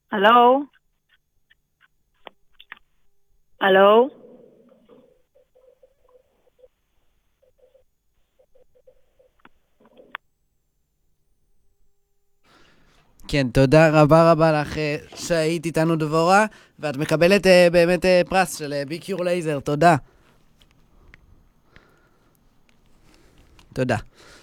הלו? הלו? כן, תודה רבה רבה לך שהיית איתנו דבורה, ואת מקבלת באמת פרס של ביקיור לייזר, תודה. תודה.